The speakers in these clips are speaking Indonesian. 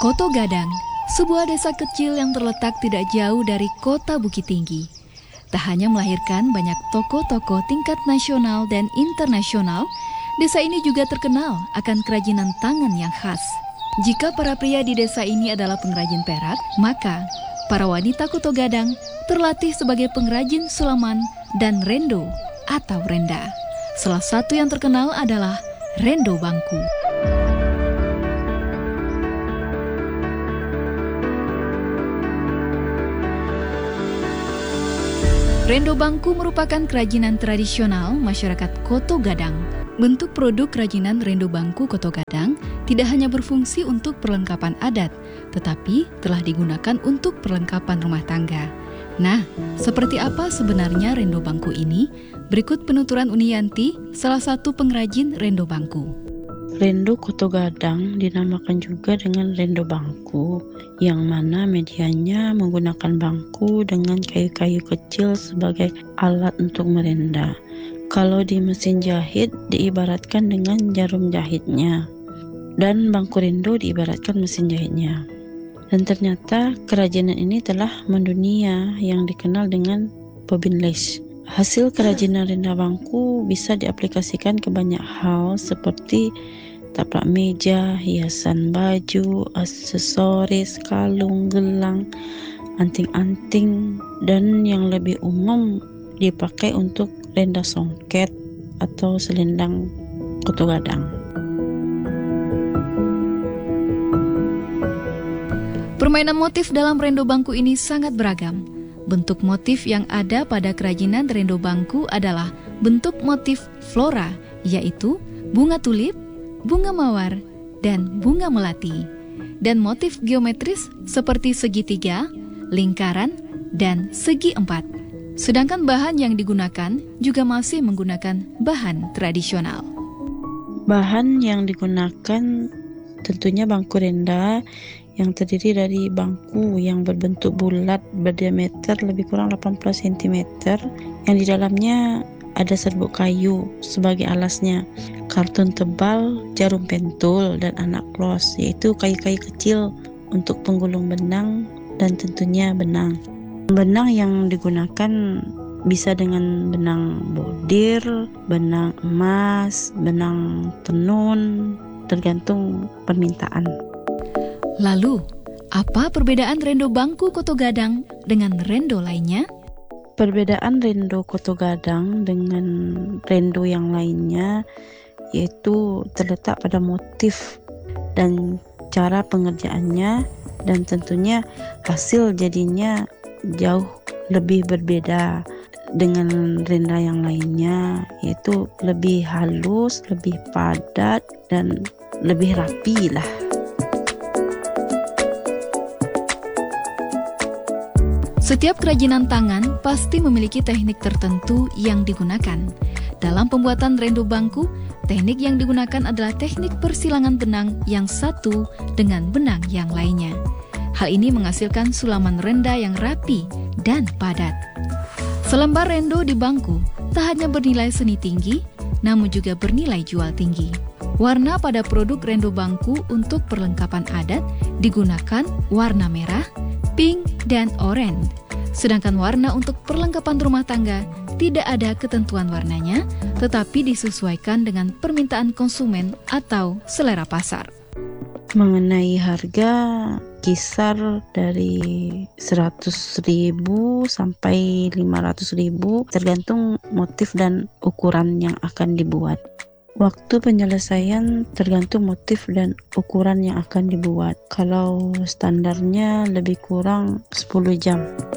Koto Gadang, sebuah desa kecil yang terletak tidak jauh dari kota Bukit Tinggi. Tak hanya melahirkan banyak tokoh-tokoh tingkat nasional dan internasional, desa ini juga terkenal akan kerajinan tangan yang khas. Jika para pria di desa ini adalah pengrajin perak, maka para wanita Koto Gadang terlatih sebagai pengrajin sulaman dan rendo atau renda. Salah satu yang terkenal adalah rendo bangku. Rendo bangku merupakan kerajinan tradisional masyarakat Koto Gadang. Bentuk produk kerajinan rendo bangku Koto Gadang tidak hanya berfungsi untuk perlengkapan adat, tetapi telah digunakan untuk perlengkapan rumah tangga. Nah, seperti apa sebenarnya rendo bangku ini? Berikut penuturan Uniyanti, salah satu pengrajin rendo bangku. Rendo Koto Gadang dinamakan juga dengan rendo bangku, yang mana medianya menggunakan bangku dengan kayu-kayu kecil sebagai alat untuk merenda. Kalau di mesin jahit diibaratkan dengan jarum jahitnya, dan bangku rendo diibaratkan mesin jahitnya. Dan ternyata kerajinan ini telah mendunia yang dikenal dengan bobbin lace. Hasil kerajinan renda bangku bisa diaplikasikan ke banyak hal seperti taplak meja, hiasan baju, aksesoris, kalung, gelang, anting-anting, dan yang lebih umum dipakai untuk renda songket atau selendang Koto Gadang. Permainan motif dalam rendo bangku ini sangat beragam. Bentuk motif yang ada pada kerajinan rendo bangku adalah bentuk motif flora, yaitu bunga tulip, bunga mawar, dan bunga melati. Dan motif geometris seperti segitiga, lingkaran, dan segi empat. Sedangkan bahan yang digunakan juga masih menggunakan bahan tradisional. Bahan yang digunakan tentunya bangku renda yang terdiri dari bangku yang berbentuk bulat berdiameter lebih kurang 80 cm yang di dalamnya ada serbuk kayu sebagai alasnya, kartun tebal, jarum pentul, dan anak klos, yaitu kayu-kayu kecil untuk penggulung benang dan tentunya benang. Benang yang digunakan bisa dengan benang bordir, benang emas, benang tenun, tergantung permintaan. Lalu, apa perbedaan rendo bangku Koto Gadang dengan rendo lainnya? Perbedaan rendo Koto Gadang dengan rendo yang lainnya yaitu terletak pada motif dan cara pengerjaannya, dan tentunya hasil jadinya jauh lebih berbeda dengan renda yang lainnya, yaitu lebih halus, lebih padat, dan lebih rapi lah. Setiap kerajinan tangan pasti memiliki teknik tertentu yang digunakan. Dalam pembuatan rendo bangku, teknik yang digunakan adalah teknik persilangan benang yang satu dengan benang yang lainnya. Hal ini menghasilkan sulaman renda yang rapi dan padat. Selembar rendo di bangku tak hanya bernilai seni tinggi, namun juga bernilai jual tinggi. Warna pada produk rendo bangku untuk perlengkapan adat digunakan warna merah, pink, dan oranye. Sedangkan warna untuk perlengkapan rumah tangga tidak ada ketentuan warnanya, tetapi disesuaikan dengan permintaan konsumen atau selera pasar. Mengenai harga, kisar dari 100.000 sampai 500.000 tergantung motif dan ukuran yang akan dibuat. Waktu penyelesaian tergantung motif dan ukuran yang akan dibuat. Kalau standarnya lebih kurang 10 jam.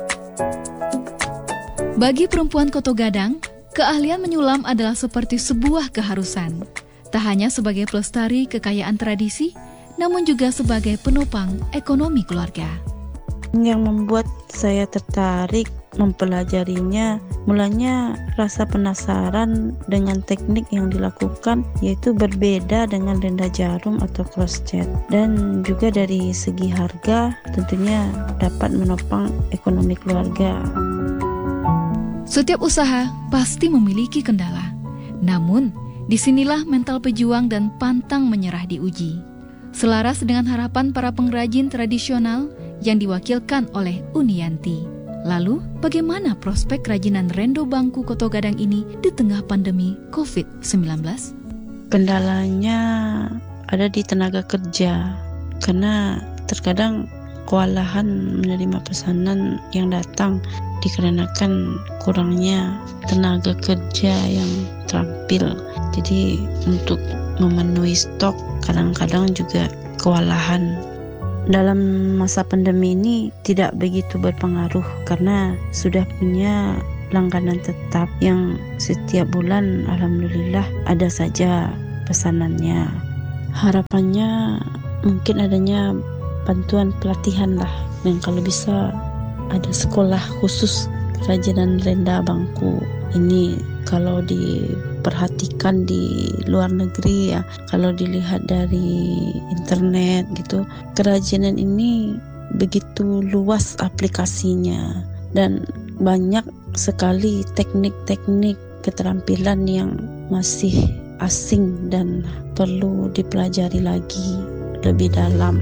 Bagi perempuan Koto Gadang, keahlian menyulam adalah seperti sebuah keharusan. Tak hanya sebagai pelestari kekayaan tradisi, namun juga sebagai penopang ekonomi keluarga. Yang membuat saya tertarik mempelajarinya, mulanya rasa penasaran dengan teknik yang dilakukan, yaitu berbeda dengan renda jarum atau crochet, dan juga dari segi harga tentunya dapat menopang ekonomi keluarga. Setiap usaha pasti memiliki kendala, namun disinilah mental pejuang dan pantang menyerah diuji. Selaras dengan harapan para pengrajin tradisional yang diwakilkan oleh Uniyanti. Lalu, bagaimana prospek kerajinan rendo bangku Koto Gadang ini di tengah pandemi COVID-19? Kendalanya ada di tenaga kerja, karena terkadang kewalahan menerima pesanan yang datang dikarenakan kurangnya tenaga kerja yang terampil. Jadi untuk memenuhi stok kadang-kadang juga kewalahan. Dalam masa pandemi ini tidak begitu berpengaruh karena sudah punya langganan tetap yang setiap bulan alhamdulillah ada saja pesanannya. Harapannya mungkin adanya bantuan pelatihan lah, dan kalau bisa ada sekolah khusus kerajinan renda bangku. Ini kalau diperhatikan di luar negeri ya, kalau dilihat dari internet gitu, kerajinan ini begitu luas aplikasinya dan banyak sekali teknik-teknik keterampilan yang masih asing dan perlu dipelajari lagi lebih dalam.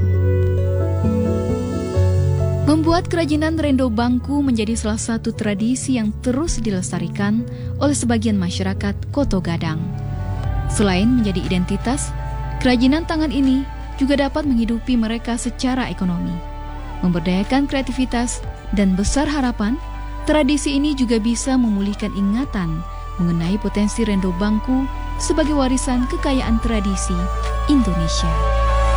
Membuat kerajinan rendo bangku menjadi salah satu tradisi yang terus dilestarikan oleh sebagian masyarakat Koto Gadang. Selain menjadi identitas, kerajinan tangan ini juga dapat menghidupi mereka secara ekonomi. Memberdayakan kreativitas dan besar harapan, tradisi ini juga bisa memulihkan ingatan mengenai potensi rendo bangku sebagai warisan kekayaan tradisi Indonesia.